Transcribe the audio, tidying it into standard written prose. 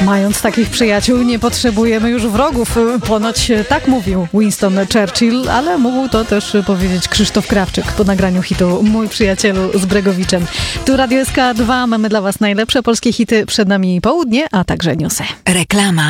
Mając takich przyjaciół, nie potrzebujemy już wrogów. Ponoć tak mówił Winston Churchill, ale mógł to też powiedzieć Krzysztof Krawczyk po nagraniu hitu Mój przyjacielu z Bregowiczem. Tu Radio SK2, mamy dla Was najlepsze polskie hity, przed nami południe, a także newsy. Reklama.